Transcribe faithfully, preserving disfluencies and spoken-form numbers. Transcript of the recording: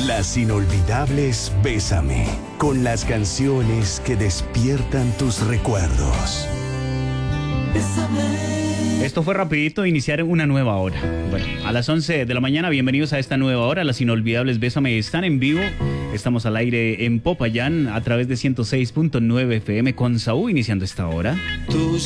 Las inolvidables Bésame, con las canciones que despiertan tus recuerdos. Bésame. Esto fue rapidito, iniciar una nueva hora. Bueno, a las once de la mañana, bienvenidos a esta nueva hora. Las inolvidables Bésame están en vivo. Estamos al aire en Popayán a través de ciento seis punto nueve F M con Saúl, iniciando esta hora.